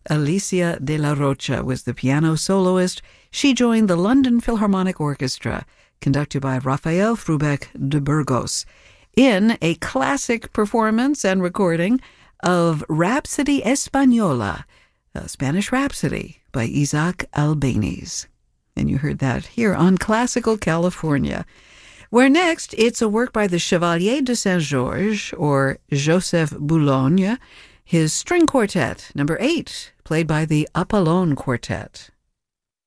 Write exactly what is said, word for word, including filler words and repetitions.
Alicia de la Rocha was the piano soloist. She joined the London Philharmonic Orchestra, conducted by Rafael Frubeck de Burgos, in a classic performance and recording of Rhapsody Española, a Spanish Rhapsody by Isaac Albéniz. And you heard that here on Classical California, where next it's a work by the Chevalier de Saint-Georges, or Joseph Boulogne, his string quartet, number eight, played by the Apollon Quartet.